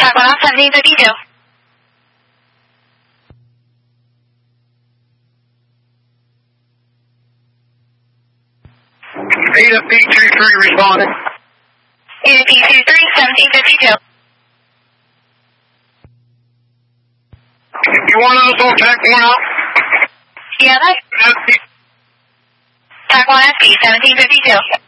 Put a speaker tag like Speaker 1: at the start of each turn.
Speaker 1: TAC 1 off 1752.
Speaker 2: Ada P23 responding.
Speaker 1: Ada P23, 1752.
Speaker 2: You want us on TAC 1 off?
Speaker 1: Yeah, that's TAC 1 SP, 1752.